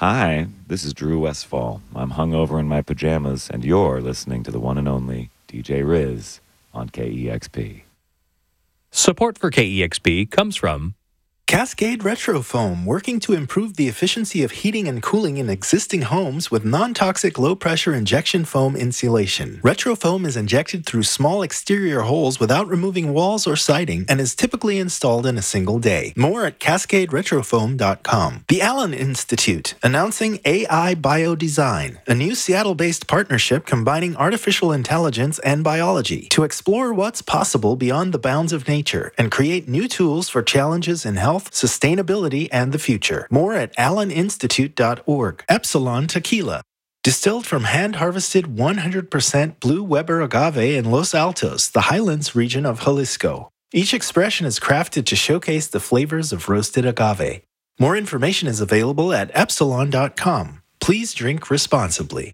Hi, this is Drew Westfall. I'm hungover in my pajamas, and you're listening to the one and only DJ Riz on KEXP. Support for KEXP comes from Cascade Retrofoam, working to improve the efficiency of heating and cooling in existing homes with non-toxic low-pressure injection foam insulation. Retrofoam is injected through small exterior holes without removing walls or siding and is typically installed in a single day. More at cascaderetrofoam.com. The Allen Institute, announcing AI Biodesign, a new Seattle-based partnership combining artificial intelligence and biology to explore what's possible beyond the bounds of nature and create new tools for challenges in health, sustainability, and the future. More at alleninstitute.org. Epsilon Tequila, distilled from hand-harvested 100% blue Weber agave in Los Altos, the highlands region of Jalisco. Each expression is crafted to showcase the flavors of roasted agave. More information is available at epsilon.com. Please drink responsibly.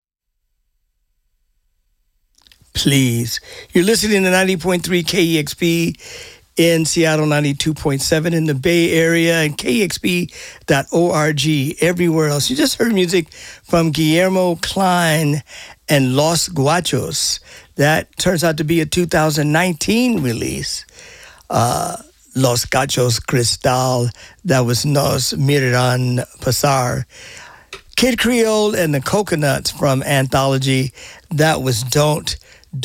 Please. You're listening to 90.3 KEXP in Seattle, 92.7 in the Bay Area, and KEXP.org everywhere else. You just heard music from Guillermo Klein and Los Guachos. That turns out to be a 2019 release. Los Gachos Cristal, that was Nos Miran Pasar. Kid Creole and the Coconuts from Anthology, that was Don't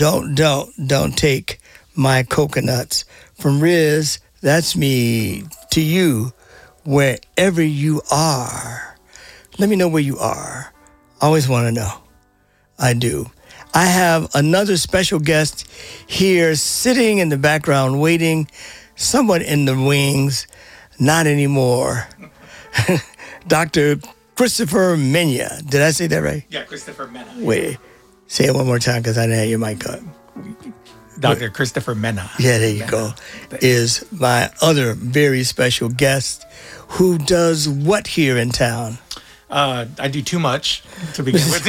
Take My Coconuts. From Riz, that's me, to you, wherever you are. Let me know where you are. I always want to know. I do. I have another special guest here sitting in the background waiting, somewhat in the wings, not anymore. Dr. Christopher Mena. Did I say that right? Yeah, Christopher Mena. Wait, say it one more time because I didn't have your mic up. Dr. Christopher Mena. Yeah, there you go. Is my other very special guest who does what here in town? I do too much to begin with.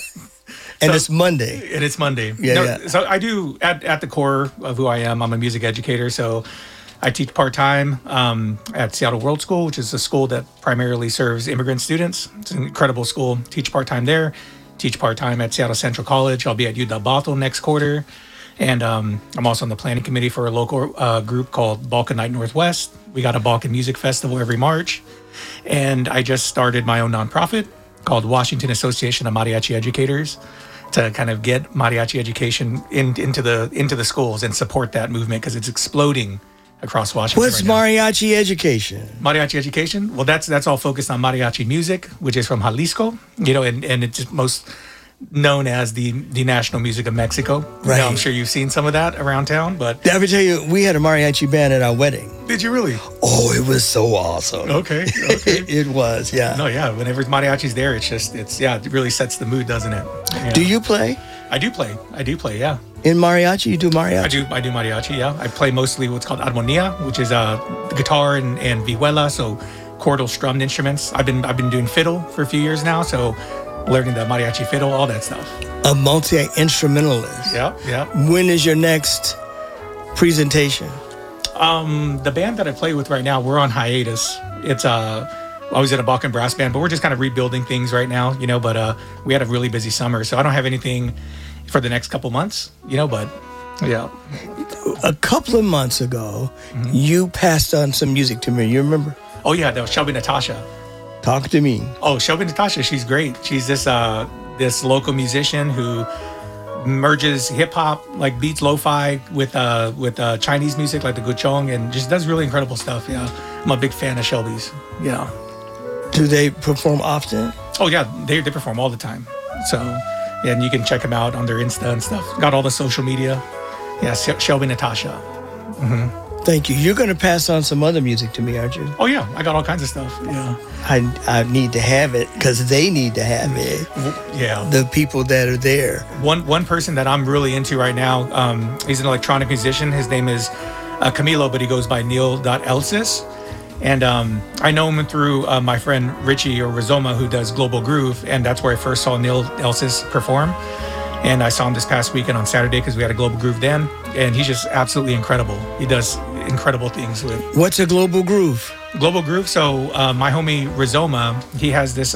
And it's Monday. And it's Monday. Yeah. So I do, at the core of who I am, I'm a music educator. So I teach part-time at Seattle World School, which is a school that primarily serves immigrant students. It's an incredible school. Teach part-time there. Teach part-time at Seattle Central College. I'll be at UW Bothell next quarter. And I'm also on the planning committee for a local group called Balkan Night Northwest. We got a Balkan Music Festival every March. And I just started my own nonprofit called Washington Association of Mariachi Educators to kind of get mariachi education into the schools and support that movement because it's exploding across Washington. What's mariachi education? Mariachi education? Well, that's all focused on mariachi music, which is from Jalisco, and it's most known as the national music of Mexico. Right. I'm sure you've seen some of that around town, but Did I ever tell you, we had a mariachi band at our wedding. Did you really? Oh, it was so awesome. Okay. It was, yeah. No, yeah. Whenever mariachi's there, it really sets the mood, doesn't it? Yeah. Do you play? I do play, yeah. In mariachi, you do mariachi? I do mariachi, yeah. I play mostly what's called armonia, which is the guitar and vihuela, so chordal strummed instruments. I've been doing fiddle for a few years now, so learning the mariachi fiddle, all that stuff. A multi-instrumentalist. Yeah. When is your next presentation? The band that I play with right now, we're on hiatus. It's I was in a Balkan brass band, but we're just kind of rebuilding things right now, but we had a really busy summer, so I don't have anything for the next couple months, but yeah. A couple of months ago, you passed on some music to me. You remember? Oh yeah, that was Shelby Natasha. Talk to me. Oh, Shelby Natasha, she's great. She's this local musician who merges hip hop, like beats lo-fi with Chinese music, like the guchong, and just does really incredible stuff. Yeah, I'm a big fan of Shelby's. Yeah. Do they perform often? Oh yeah, they perform all the time. So yeah, and you can check them out on their Insta and stuff. Got all the social media. Yeah, Shelby Natasha. Mm-hmm. Thank you. You're going to pass on some other music to me, aren't you? Oh, yeah. I got all kinds of stuff. Yeah. I need to have it because they need to have it. Yeah. The people that are there. One person that I'm really into right now, he's an electronic musician. His name is Camilo, but he goes by Neil.Elsis. And I know him through my friend Richie or Rizoma, who does Global Groove. And that's where I first saw Neil Elsis perform. And I saw him this past weekend on Saturday because we had a Global Groove then. And he's just absolutely incredible. He does incredible things with What's a Global Groove? Global Groove. So my homie Rizoma, he has this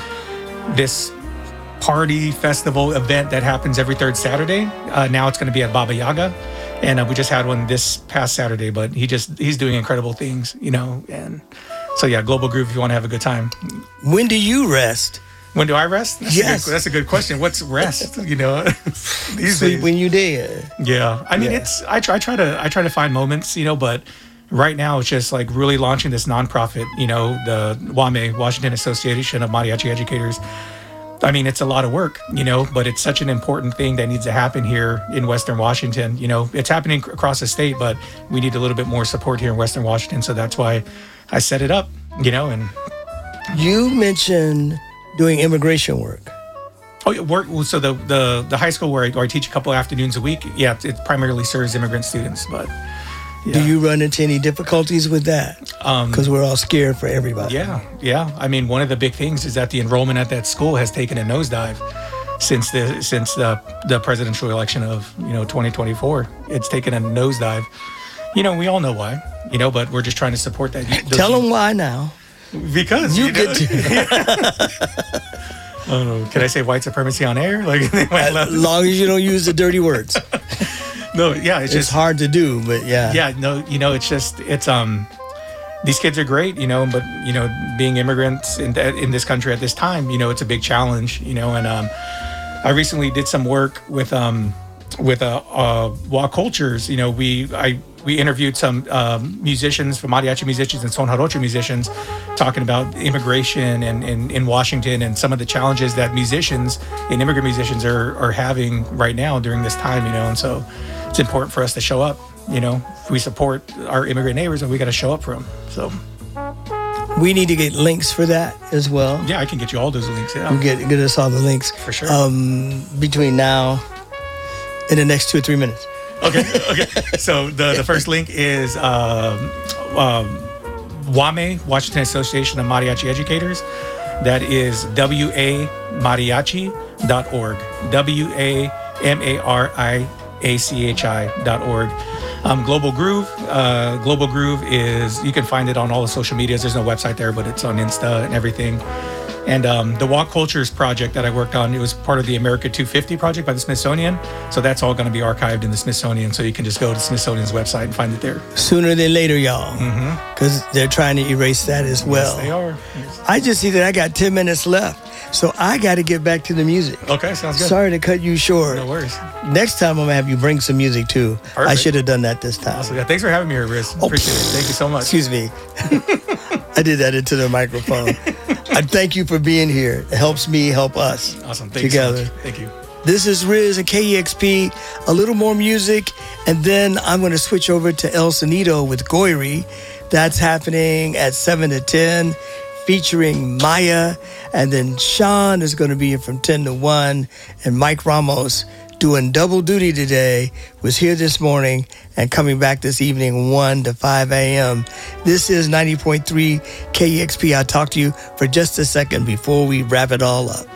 party festival event that happens every third Saturday. Now it's going to be at Baba Yaga, and we just had one this past Saturday. But he's doing incredible things, And so yeah, Global Groove. If you want to have a good time. When do you rest? When do I rest? Yes. That's a good question. What's rest? These Sleep days. when you dead. Yeah, I mean, I try to find moments, but right now it's just like really launching this nonprofit, the WAME, Washington Association of Mariachi Educators. I mean, it's a lot of work, but it's such an important thing that needs to happen here in Western Washington. It's happening across the state, but we need a little bit more support here in Western Washington. So that's why I set it up, and You mentioned doing immigration work. oh, yeah, work. So the high school where I teach a couple afternoons a week, yeah, it primarily serves immigrant students, but. Yeah. Do you run into any difficulties with that? Because we're all scared for everybody. Yeah. I mean, one of the big things is that the enrollment at that school has taken a nosedive since the presidential election of 2024. It's taken a nosedive. We all know why. But we're just trying to support that. Tell them why now. Because You get to. can I say white supremacy on air? Like, As long as you don't use the dirty words. no, yeah, it's It's just hard to do, but yeah. yeah, no, it's just these kids are great, but being immigrants in this country at this time, it's a big challenge, and I recently did some work with WA Cultures. We interviewed some musicians, from mariachi musicians and son jarocho musicians, talking about immigration and in Washington and some of the challenges that musicians and immigrant musicians are having right now during this time, and so it's important for us to show up. If we support our immigrant neighbors, and we got to show up for them. So We need to get links for that as well. yeah, I can get you all those links. Yeah, You get us all the links. For sure. Between now and the next 2 or 3 minutes. Okay. So the first link is WAME, Washington Association of Mariachi Educators. That is WAMariachi.org. WAMariachi.org. Global Groove. Global Groove is, you can find it on all the social medias. There's no website there, but it's on Insta and everything. And the WA Cultures project that I worked on, it was part of the America 250 project by the Smithsonian. So that's all going to be archived in the Smithsonian. So you can just go to Smithsonian's website and find it there. Sooner than later, y'all. Because they're trying to erase that as well. Yes, they are. Yes. I just see that I got 10 minutes left. So I got to get back to the music. Okay, sounds good. Sorry to cut you short. No worries. Next time I'm going to have you bring some music too. Perfect. I should have done that this time. Awesome. Yeah, thanks for having me here, Riz. Appreciate it. Thank you so much. Excuse me. I did that into the microphone. I thank you for being here. It helps me help us. Awesome. Thank together. you so much. Thank you. This is Riz at KEXP. A little more music, and then I'm going to switch over to El Sonido with Goyri. That's happening at 7 to 10, featuring Maya. And then Sean is going to be here from 10 to 1. And Mike Ramos, doing double duty today, was here this morning and coming back this evening 1 to 5 a.m. This is 90.3 KEXP. I'll talk to you for just a second before we wrap it all up.